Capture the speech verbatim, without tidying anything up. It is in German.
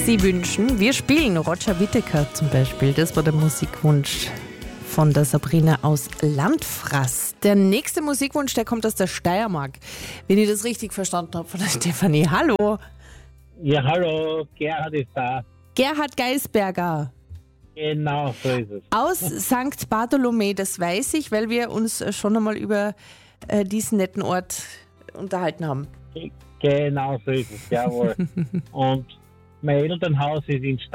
Sie wünschen. Wir spielen Roger Whittaker zum Beispiel. Das war der Musikwunsch von der Sabrina aus Landfraß. Der nächste Musikwunsch, der kommt aus der Steiermark. Wenn ich das richtig verstanden habe von der Stefanie. Hallo. Ja, hallo, Gerhard ist da. Gerhard Geisberger. Genau, so ist es. Aus Sankt Bartholomä, das weiß ich, weil wir uns schon einmal über äh, diesen netten Ort unterhalten haben. Genau, so ist es, jawohl. Und mein Elternhaus ist in